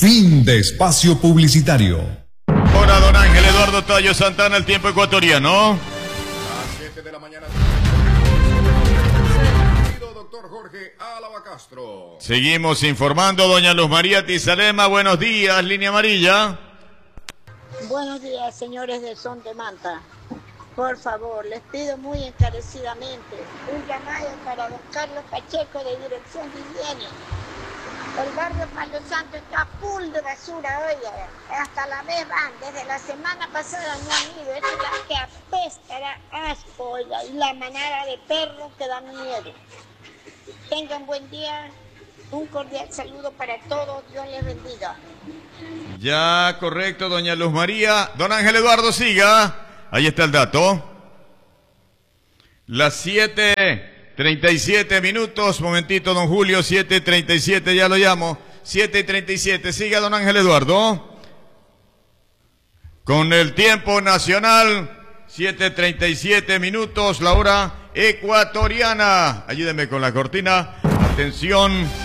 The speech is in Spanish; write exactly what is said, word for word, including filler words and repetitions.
Fin de espacio publicitario. Hola, don Ángel Eduardo Tallo Santana, el tiempo ecuatoriano. Las siete de la mañana. Doctor Jorge Álava Castro. Seguimos informando, doña Luz María Tizalema, buenos días, línea amarilla. Buenos días, señores de Son de Manta. Por favor, les pido muy encarecidamente un llamado para don Carlos Pacheco de Dirección de Higiene. El barrio Palo Santo está full de basura, oiga. Hasta la vez van, desde la semana pasada no han ido. Esto es que apesta, da asco, oiga. Y la manada de perros que dan miedo. Tengan buen día. Un cordial saludo para todos. Dios les bendiga. Ya, correcto, doña Luz María. Don Ángel Eduardo, siga. Ahí está el dato. Las siete treinta y siete minutos. Momentito, don Julio. siete treinta y siete, ya lo llamo. siete treinta y siete. Siga, don Ángel Eduardo. Con el tiempo nacional. siete treinta y siete minutos. La hora ecuatoriana. Ayúdenme con la cortina. Atención.